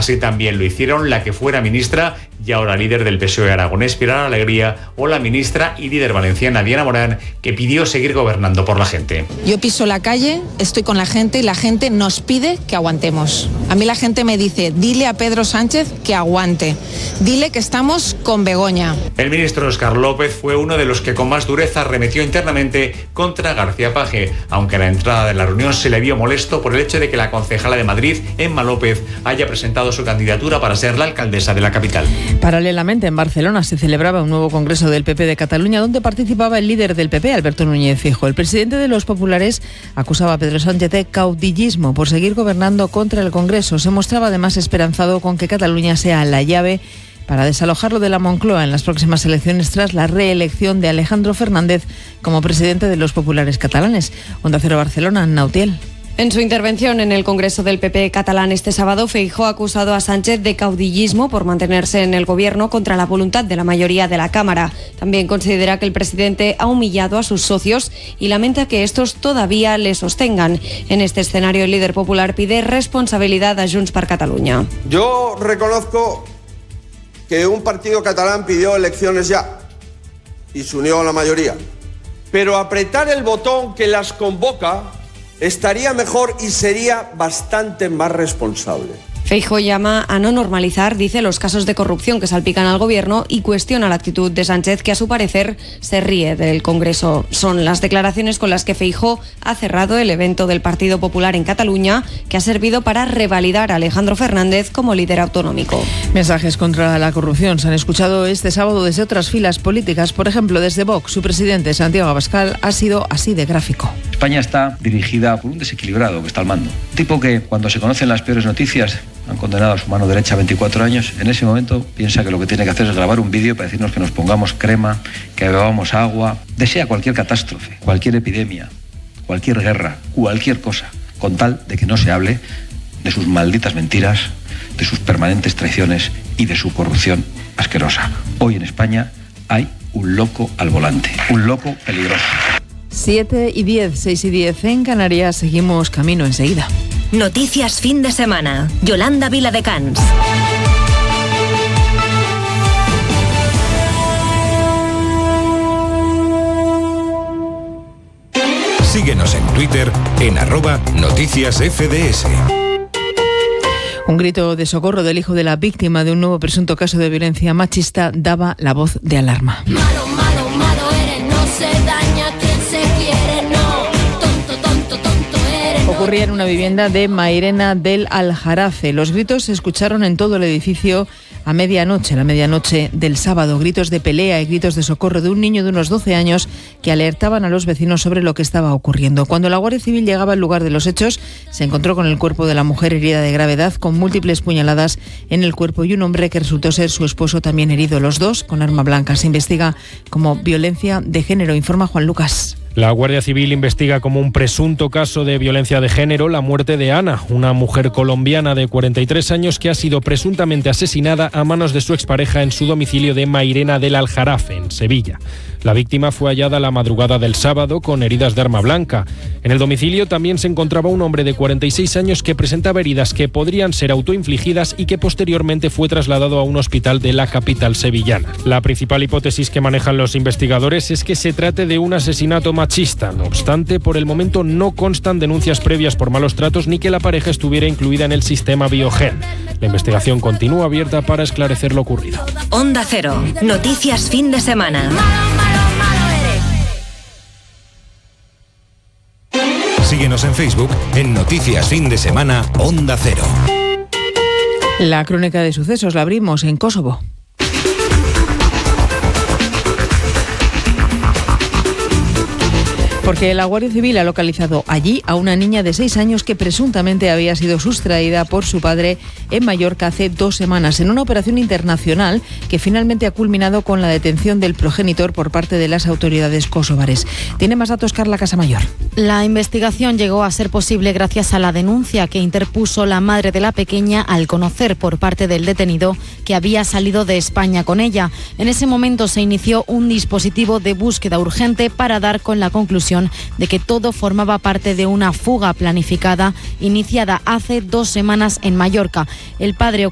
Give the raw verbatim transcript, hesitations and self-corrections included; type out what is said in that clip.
Así también lo hicieron la que fuera ministra y ahora líder del P S O E aragonés, Pilar Alegría, o la ministra y líder valenciana, Diana Morán, que pidió seguir gobernando por la gente. Yo piso la calle, estoy con la gente y la gente nos pide que aguantemos. A mí la gente me dice, dile a Pedro Sánchez que aguante, dile que estamos con Begoña. El ministro Óscar López fue uno de los que con más dureza arremetió internamente contra García Paje, aunque a la entrada de la reunión se le vio molesto por el hecho de que la concejala de Madrid, Emma López, haya presentado su candidatura para ser la alcaldesa de la capital. Paralelamente, en Barcelona se celebraba un nuevo congreso del P P de Cataluña, donde participaba el líder del P P, Alberto Núñez Feijóo. El presidente de los populares acusaba a Pedro Sánchez de caudillismo por seguir gobernando contra el Congreso. Se mostraba además esperanzado con que Cataluña sea la llave para desalojarlo de la Moncloa en las próximas elecciones tras la reelección de Alejandro Fernández como presidente de los populares catalanes. Onda Cero Barcelona, Nautiel. En su intervención en el Congreso del P P catalán este sábado, Feijóo ha acusado a Sánchez de caudillismo por mantenerse en el gobierno contra la voluntad de la mayoría de la Cámara. También considera que el presidente ha humillado a sus socios y lamenta que estos todavía le sostengan. En este escenario, el líder popular pide responsabilidad a Junts per Catalunya. Yo reconozco que un partido catalán pidió elecciones ya y se unió a la mayoría. Pero apretar el botón que las convoca estaría mejor y sería bastante más responsable. Feijóo llama a no normalizar, dice, los casos de corrupción que salpican al gobierno y cuestiona la actitud de Sánchez, que a su parecer se ríe del Congreso. Son las declaraciones con las que Feijóo ha cerrado el evento del Partido Popular en Cataluña, que ha servido para revalidar a Alejandro Fernández como líder autonómico. Mensajes contra la corrupción se han escuchado este sábado desde otras filas políticas. Por ejemplo, desde Vox, su presidente Santiago Abascal ha sido así de gráfico. España está dirigida por un desequilibrado que está al mando. Un tipo que, cuando se conocen las peores noticias, han condenado a su mano derecha a veinticuatro años, en ese momento piensa que lo que tiene que hacer es grabar un vídeo para decirnos que nos pongamos crema, que bebamos agua. Desea cualquier catástrofe, cualquier epidemia, cualquier guerra, cualquier cosa, con tal de que no se hable de sus malditas mentiras, de sus permanentes traiciones y de su corrupción asquerosa. Hoy en España hay un loco al volante, un loco peligroso. siete y diez, seis y diez en Canarias, seguimos camino enseguida. Noticias fin de semana. Yolanda Viladecans. Síguenos en Twitter en arroba noticias F D S. Un grito de socorro del hijo de la víctima de un nuevo presunto caso de violencia machista daba la voz de alarma. Malo, malo, malo eres, no se daña quien se quiere, no. Tonto, tonto, tonto eres. Ocurría en una vivienda de Mairena del Aljarafe. Los gritos se escucharon en todo el edificio a medianoche, la medianoche del sábado. Gritos de pelea y gritos de socorro de un niño de unos doce años que alertaban a los vecinos sobre lo que estaba ocurriendo. Cuando la Guardia Civil llegaba al lugar de los hechos, se encontró con el cuerpo de la mujer herida de gravedad, con múltiples puñaladas en el cuerpo, y un hombre que resultó ser su esposo también herido. Los dos con arma blanca. Se investiga como violencia de género, informa Juan Lucas. La Guardia Civil investiga como un presunto caso de violencia de género la muerte de Ana, una mujer colombiana de cuarenta y tres años que ha sido presuntamente asesinada a manos de su expareja en su domicilio de Mairena del Aljarafe, en Sevilla. La víctima fue hallada la madrugada del sábado con heridas de arma blanca. En el domicilio también se encontraba un hombre de cuarenta y seis años que presentaba heridas que podrían ser autoinfligidas y que posteriormente fue trasladado a un hospital de la capital sevillana. La principal hipótesis que manejan los investigadores es que se trate de un asesinato machista. No obstante, por el momento no constan denuncias previas por malos tratos ni que la pareja estuviera incluida en el sistema Biogen. La investigación continúa abierta para esclarecer lo ocurrido. Onda Cero. Noticias fin de semana. Síguenos en Facebook en Noticias Fin de Semana Onda Cero. La crónica de sucesos la abrimos en Kosovo. Porque la Guardia Civil ha localizado allí a una niña de seis años que presuntamente había sido sustraída por su padre en Mallorca hace dos semanas, en una operación internacional que finalmente ha culminado con la detención del progenitor por parte de las autoridades kosovares. Tiene más datos Carla Casamayor. La investigación llegó a ser posible gracias a la denuncia que interpuso la madre de la pequeña al conocer por parte del detenido que había salido de España con ella. En ese momento se inició un dispositivo de búsqueda urgente para dar con la conclusión de que todo formaba parte de una fuga planificada iniciada hace dos semanas en Mallorca. El padre